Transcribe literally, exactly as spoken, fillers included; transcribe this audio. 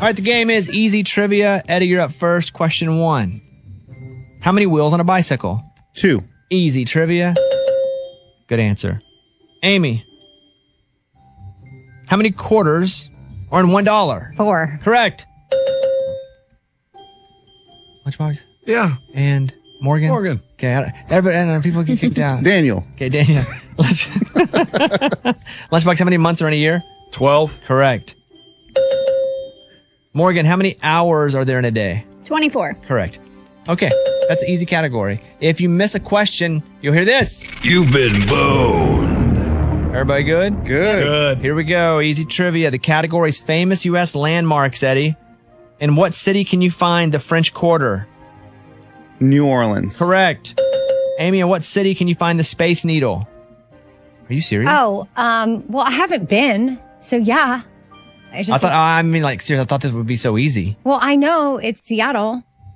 right, the game is easy trivia. Eddie, you're up first. Question one. How many wheels on a bicycle? Two. Easy trivia. Good answer. Amy, how many quarters are in one dollar? Four. Correct. Lunchbox? Yeah. And Morgan? Morgan. Okay, I- everybody, and people get kicked out. Daniel. Okay, Daniel. Lunch- Lunchbox, how many months are in a year? twelve. Correct. Morgan, how many hours are there in a day? twenty-four. Correct. Okay, that's an easy category. If you miss a question, you'll hear this. You've been boned. Everybody good? Good. Good. Here we go. Easy trivia. The category is famous U S landmarks, Eddie. In what city can you find the French Quarter? New Orleans. Correct. Amy, in what city can you find the Space Needle? Are you serious? Oh, um, well, I haven't been, so yeah. I just, I thought, I mean, like, seriously, I thought this would be so easy. well, I know it's Seattle.